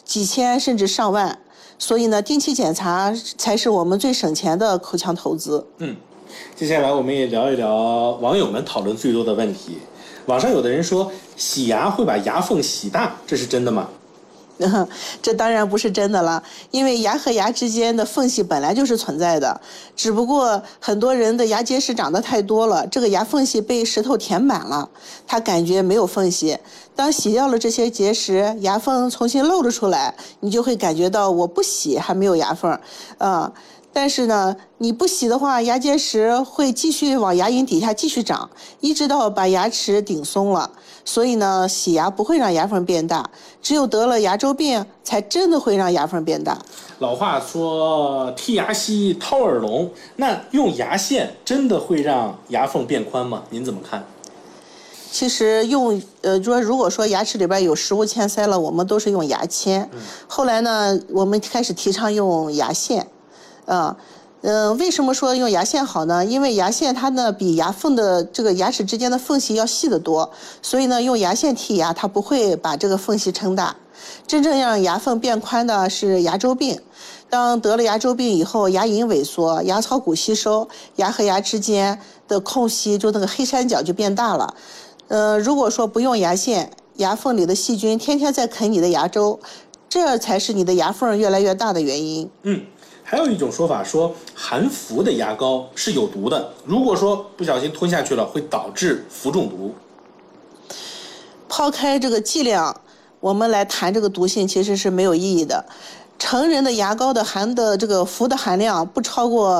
几千甚至上万。所以呢，定期检查才是我们最省钱的口腔投资。 接下来我们也聊一聊网友们讨论最多的问题。网上有的人说洗牙会把牙缝洗大，这是真的吗？ 这当然不是真的了，因为牙和牙之间的缝隙本来就是存在的，只不过很多人的牙结石长得太多了，这个牙缝隙被石头填满了，他感觉没有缝隙。当洗掉了这些结石，牙缝重新露了出来，你就会感觉到我不洗还没有牙缝，但是呢，你不洗的话，牙结石会继续往牙龈底下继续长，一直到把牙齿顶松了。所以呢，洗牙不会让牙缝变大，只有得了牙周病才真的会让牙缝变大。 老话说剔牙稀掏耳聋，那用牙线真的会让牙缝变宽吗？您怎么看？ 其实如果说牙齿里边有食物嵌塞了，我们都是用牙签。后来呢，我们开始提倡用牙线。为什么说用牙线好呢？因为牙线它呢比牙缝的这个牙齿之间的缝隙要细得多，所以呢用牙线剔牙它不会把这个缝隙撑大。真正让牙缝变宽的是牙周病。当得了牙周病以后，牙龈萎缩，牙槽骨吸收，牙和牙之间的空隙就那个黑三角就变大了。如果说不用牙线，牙缝里的细菌天天在啃你的牙周，这才是你的牙缝越来越大的原因。 还有一种说法说含氟的牙膏是有毒的，如果说不小心吞下去了，会导致氟中毒。 抛开这个剂量，我们来谈这个毒性其实是没有意义的。成人的牙膏的含的这个氟的含量不超过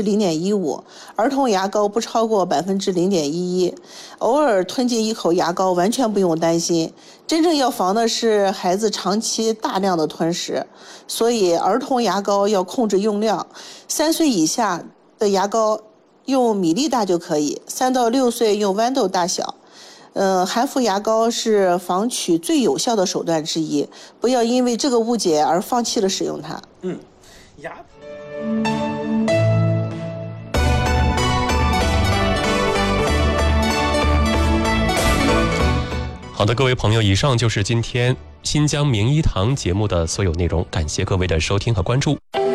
0.15%，儿童牙膏不超过0.11%，偶尔吞进一口牙膏完全不用担心。真正要防的是孩子长期大量的吞食，所以儿童牙膏要控制用量，3岁以下的牙膏用米粒大就可以，3到6岁用豌豆大小。含氟牙膏是防龋最有效的手段之一，不要因为这个误解而放弃了使用它。 好的，各位朋友，以上就是今天新疆名医堂节目的所有内容，感谢各位的收听和关注。